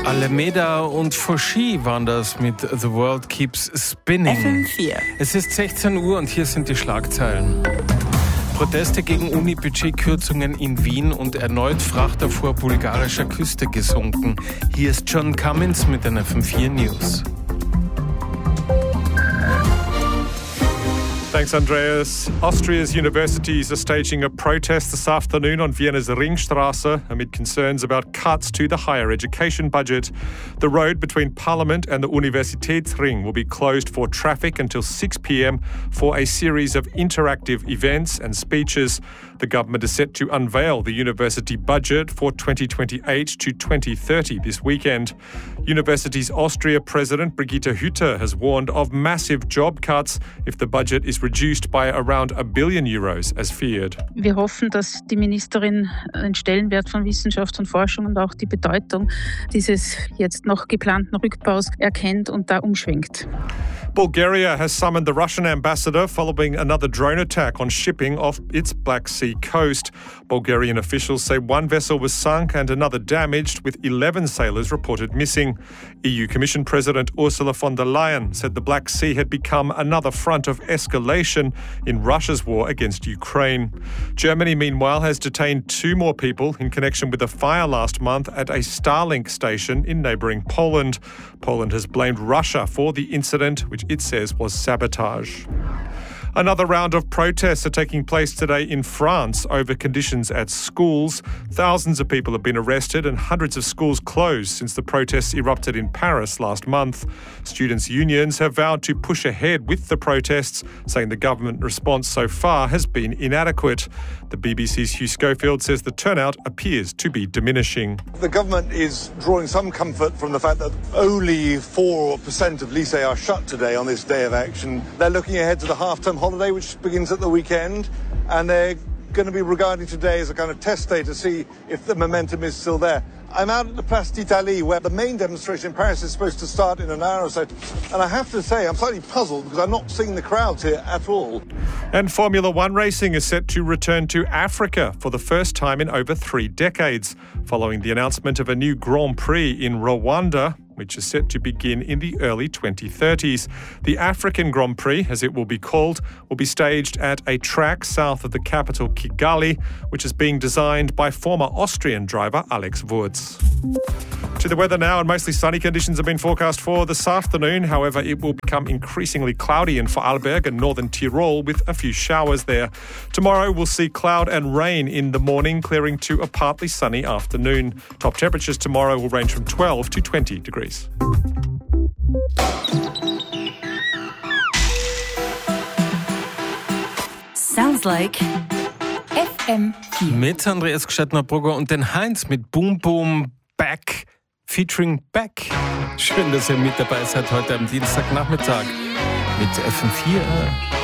Alameda und Fouchy waren das mit The World Keeps Spinning. FM4. Es ist 16 Uhr und hier sind die Schlagzeilen. Proteste gegen Uni-Budgetkürzungen in Wien und erneut Frachter vor bulgarischer Küste gesunken. Hier ist John Cummins mit den FM4 News. Thanks, Andreas. Austria's universities are staging a protest this afternoon on Vienna's Ringstrasse amid concerns about cuts to the higher education budget. The road between Parliament and the Universitätsring will be closed for traffic until 6 p.m. for a series of interactive events and speeches. The government is set to unveil the university budget for 2028 to 2030 this weekend. Universities Austria President Brigitte Hütter has warned of massive job cuts if the budget is reduced by around €1 billion as feared. Wir hoffen, dass die Ministerin den Stellenwert von Wissenschaft und Forschung und auch die Bedeutung dieses jetzt noch geplanten Rückbaus erkennt und da umschwenkt. Bulgaria has summoned the Russian ambassador following another drone attack on shipping off its Black Sea coast. Bulgarian officials say one vessel was sunk and another damaged, with 11 sailors reported missing. EU Commission President Ursula von der Leyen said the Black Sea had become another front of escalation in Russia's war against Ukraine. Germany, meanwhile, has detained 2 more people in connection with a fire last month at a Starlink station in neighbouring Poland. Poland has blamed Russia for the incident, which it says was sabotage. Another round of protests are taking place today in France over conditions at schools. Thousands of people have been arrested and hundreds of schools closed since the protests erupted in Paris last month. Students' unions have vowed to push ahead with the protests, saying the government response so far has been inadequate. The BBC's Hugh Schofield says the turnout appears to be diminishing. The government is drawing some comfort from the fact that only 4% of lycées are shut today on this day of action. They're looking ahead to the half-term holiday, which begins at the weekend, and they're going to be regarding today as a kind of test day to see if the momentum is still there. I'm out at the Place d'Italie, where the main demonstration in Paris is supposed to start in an hour or so, and I have to say I'm slightly puzzled because I'm not seeing the crowds here at all. And Formula One racing is set to return to Africa for the first time in over 3 decades, following the announcement of a new Grand Prix in Rwanda, which is set to begin in the early 2030s. The African Grand Prix, as it will be called, will be staged at a track south of the capital Kigali, which is being designed by former Austrian driver Alex Wurz. To the weather now, and mostly sunny conditions have been forecast for this afternoon. However, it will become increasingly cloudy in Vorarlberg and northern Tyrol with a few showers there. Tomorrow we'll see cloud and rain in the morning, clearing to a partly sunny afternoon. Top temperatures tomorrow will range from 12 to 20 degrees. Sounds like FM4. Mit Andreas Gschettner-Brugger und den Heinz mit Boom Boom Back featuring Back. Schön, dass ihr mit dabei seid heute am Dienstagnachmittag mit FM4.